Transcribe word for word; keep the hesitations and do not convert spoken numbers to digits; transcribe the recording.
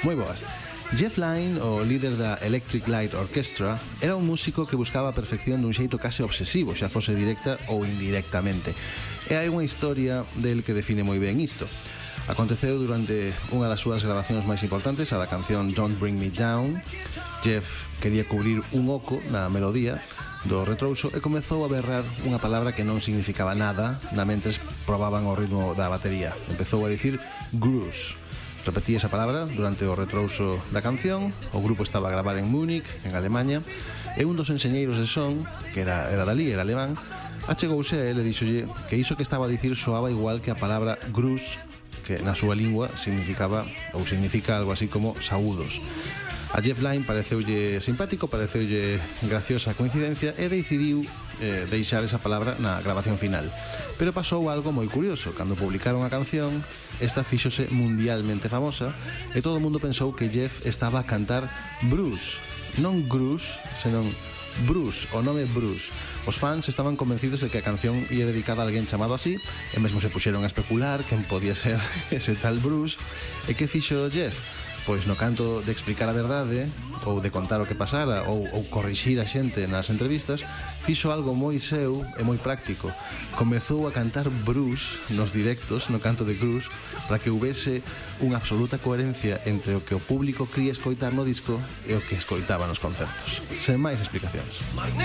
Moi boas. Jeff Lynne, o líder da Electric Light Orchestra, era un músico que buscaba a perfección dun xeito case obsesivo, xa fose directa ou indirectamente. E hai unha historia del que define moi ben isto. Aconteceu durante unha das súas grabacións máis importantes, a da canción Don't Bring Me Down. Jeff quería cubrir un oco na melodía do retrouso e comezou a berrar unha palabra que non significaba nada na mentes probaban o ritmo da batería. Empezou a dicir grooves. Repetí esa palabra durante o retrouso da canción. O grupo estaba a gravar en Múnich, en Alemanha, e un dos enxeñeiros de son, que era, era dali, era alemán, achegouse a ele e díxolle que iso que estaba a dicir soaba igual que a palabra grus, que na súa lingua significaba ou significa algo así como saúdos. A Jeff Lynne pareceulle simpático, pareceulle graciosa a coincidencia e decidiu eh, deixar esa palabra na grabación final. Pero pasou algo moi curioso. Cando publicaron a canción, esta fíxose mundialmente famosa e todo o mundo pensou que Jeff estaba a cantar Bruce, non Grus, senón Bruce, o nome Bruce. Os fans estaban convencidos de que a canción ia dedicada a alguén chamado así e mesmo se puxeron a especular quen podía ser ese tal Bruce. E que fixo Jeff? Pois no canto de explicar a verdade ou de contar o que pasara ou, ou corrixir a xente nas entrevistas, fixo algo moi seu e moi práctico. Comezou a cantar Bruce nos directos, no canto de Bruce, para que houvese unha absoluta coherencia entre o que o público cría escoitar no disco e o que escoitaba nos concertos. Sen máis explicacións.